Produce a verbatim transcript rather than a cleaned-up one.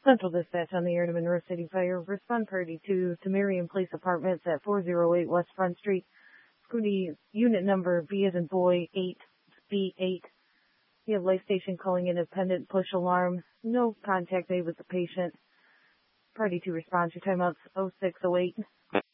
Central Dispatch on the air to Monroe City Fire. Respond party to to Marion Place Apartments at four oh eight West Front Street. Scooty unit number B as in boy eight B eight. You have life station calling independent push alarm. No contact made with the patient. Party to response. Your timeout's oh six oh eight.